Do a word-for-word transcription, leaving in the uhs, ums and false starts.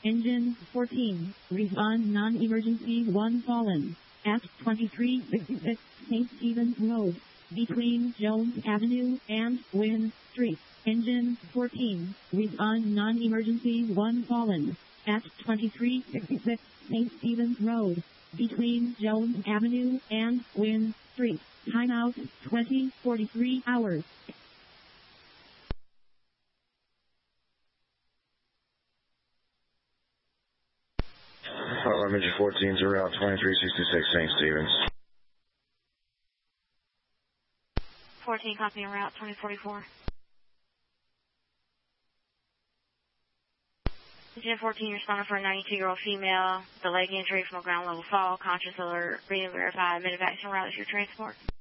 Engine fourteen, respond non-emergency one fallen at twenty-three sixty-six Saint Stephen's Road, between Jones Avenue and Wynn Street. Engine fourteen, respond non-emergency one fallen at twenty-three sixty-six Saint Stephen's Road, between Jones Avenue and Wynn Street. Timeout twenty forty-three hours. Hotline Engine fourteen is around twenty-three sixty-six Saint Stephen's. fourteen, copy en route twenty forty-four. Engine fourteen, responding for a ninety-two-year-old female, the leg injury from a ground level fall, conscious alert, reading verified, medevac en route is your transport.